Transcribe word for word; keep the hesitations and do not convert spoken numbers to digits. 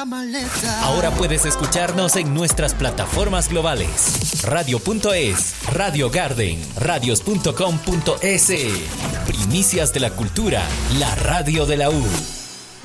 la maleta. Ahora puedes escucharnos en nuestras plataformas globales. Radio punto es, Radio Garden, radios punto com punto es. Primicias de la cultura, la radio de la U.